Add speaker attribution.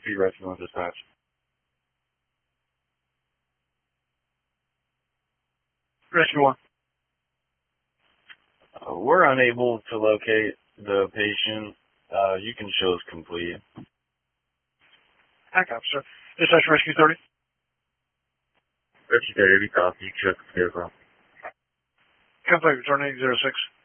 Speaker 1: Feet Rescue 1 dispatch.
Speaker 2: Rescue 1.
Speaker 1: We're unable to locate the patient. You can show us complete.
Speaker 2: Hack up, sir. Dispatch Rescue 30.
Speaker 1: Rescue 30, copy. You can show us complete as well.
Speaker 2: Contact return 806.